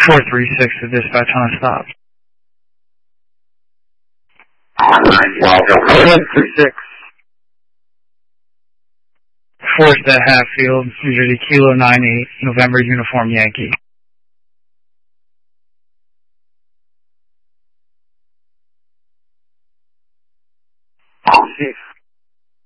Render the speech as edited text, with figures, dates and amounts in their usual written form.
436 to dispatch on a stop. 436. Forest at Hatfield, New Jersey, Kilo 98, November Uniform Yankee. Chief.